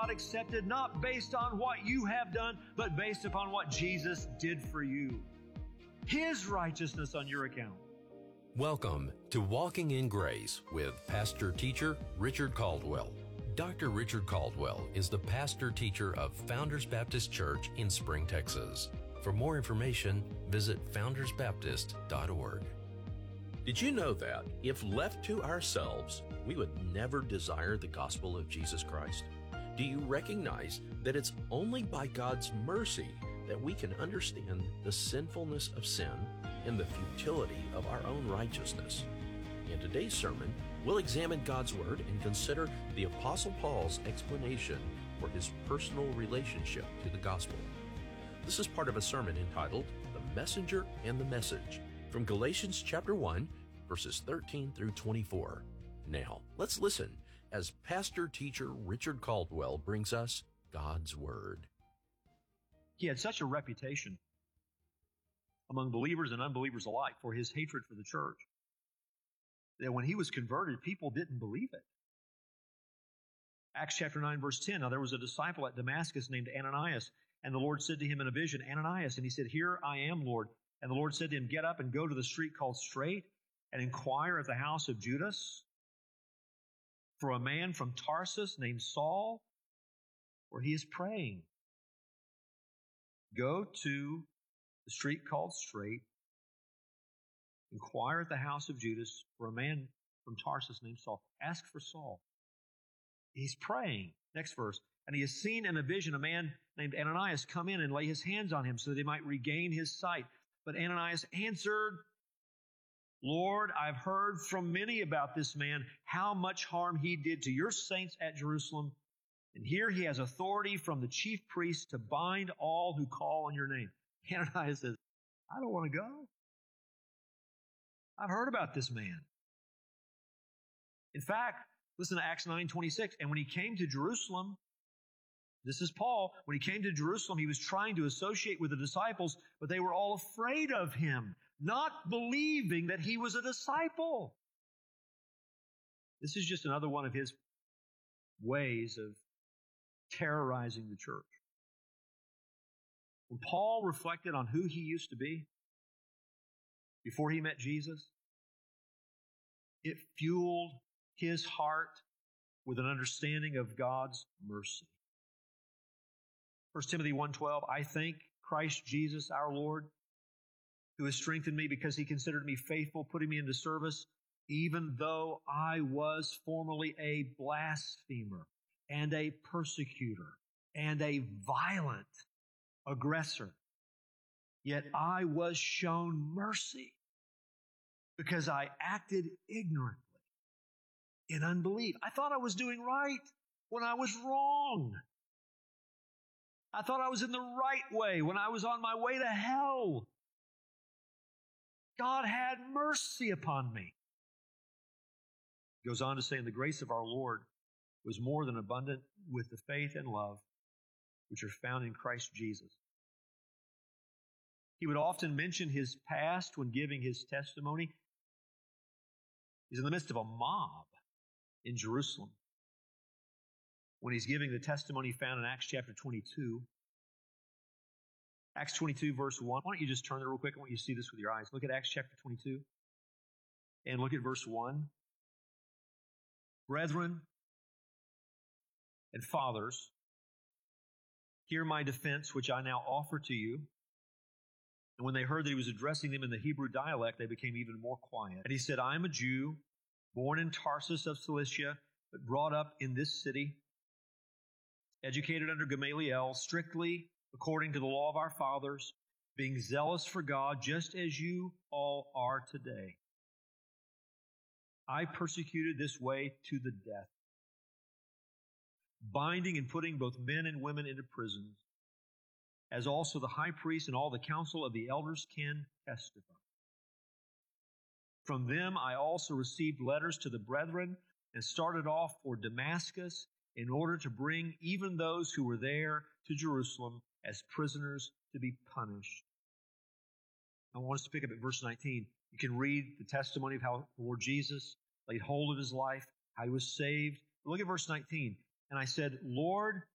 God accepted, not based on what you have done, but based upon what Jesus did for you. His righteousness on your account. Welcome to Walking in Grace with pastor-teacher Richard Caldwell. Dr. Richard Caldwell is the pastor-teacher of Founders Baptist Church in Spring, Texas. For more information, visit foundersbaptist.org. Did you know that if left to ourselves, we would never desire the gospel of Jesus Christ? Do you recognize that it's only by God's mercy that we can understand the sinfulness of sin and the futility of our own righteousness? In today's sermon, we'll examine God's Word and consider the Apostle Paul's explanation for his personal relationship to the gospel. This is part of a sermon entitled The Messenger and the Message, from Galatians chapter 1, verses 13 through 24. Now, let's listen as pastor-teacher Richard Caldwell brings us God's Word. He had such a reputation among believers and unbelievers alike for his hatred for the church that when he was converted, people didn't believe it. Acts chapter 9, verse 10, now there was a disciple at Damascus named Ananias, and the Lord said to him in a vision, Ananias, and he said, Here I am, Lord. And the Lord said to him, Get up and go to the street called Straight and inquire at the house of Judas for a man from Tarsus named Saul, where he is praying. Go to the street called Straight, inquire at the house of Judas for a man from Tarsus named Saul. Ask for Saul. He's praying. Next verse. And he has seen in a vision a man named Ananias come in and lay his hands on him so that he might regain his sight. But Ananias answered, Lord, I've heard from many about this man, how much harm he did to your saints at Jerusalem. And here he has authority from the chief priests to bind all who call on your name. Ananias says, I don't want to go. I've heard about this man. In fact, listen to Acts 9:26. And when he came to Jerusalem, this is Paul. When he came to Jerusalem, he was trying to associate with the disciples, but they were all afraid of him, not believing that he was a disciple. This is just another one of his ways of terrorizing the church. When Paul reflected on who he used to be before he met Jesus, it fueled his heart with an understanding of God's mercy. 1 Timothy 1:12, I thank Christ Jesus our Lord, who has strengthened me because he considered me faithful, putting me into service, even though I was formerly a blasphemer and a persecutor and a violent aggressor. Yet I was shown mercy because I acted ignorantly in unbelief. I thought I was doing right when I was wrong. I thought I was in the right way when I was on my way to hell. God had mercy upon me. He goes on to say, and the grace of our Lord was more than abundant with the faith and love which are found in Christ Jesus. He would often mention his past when giving his testimony. He's in the midst of a mob in Jerusalem when he's giving the testimony found in Acts chapter 22. Acts 22, verse 1. Why don't you just turn there real quick? I want you to see this with your eyes. Look at Acts chapter 22 and look at verse 1. Brethren and fathers, hear my defense, which I now offer to you. And when they heard that he was addressing them in the Hebrew dialect, they became even more quiet. And he said, I am a Jew, born in Tarsus of Cilicia, but brought up in this city, educated under Gamaliel, strictly according to the law of our fathers, being zealous for God, just as you all are today. I persecuted this way to the death, binding and putting both men and women into prisons, as also the high priest and all the council of the elders can testify. From them I also received letters to the brethren and started off for Damascus in order to bring even those who were there to Jerusalem as prisoners to be punished. I want us to pick up at verse 19. You can read the testimony of how the Lord Jesus laid hold of his life, how he was saved. Look at verse 19. And I said, Lord,